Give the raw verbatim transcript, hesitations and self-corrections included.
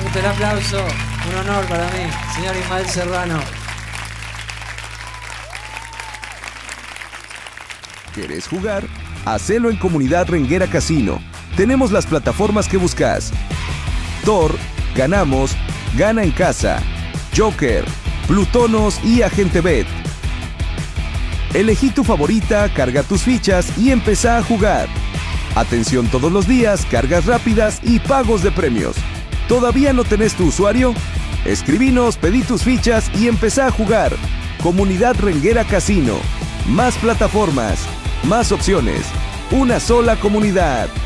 Fuerte el aplauso, un honor para mí, señor Ismael Serrano. ¿Querés jugar? Hacelo en Comunidad Renguera Casino. Tenemos las plataformas que buscas. Thor, Ganamos, Gana en Casa, Joker, Plutonos y Agente Bet. Elegí tu favorita, carga tus fichas y empezá a jugar. Atención todos los días, cargas rápidas y pagos de premios. ¿Todavía no tenés tu usuario? Escribinos, pedí tus fichas y empezá a jugar. Comunidad Renguera Casino. Más plataformas, más opciones. Una sola comunidad.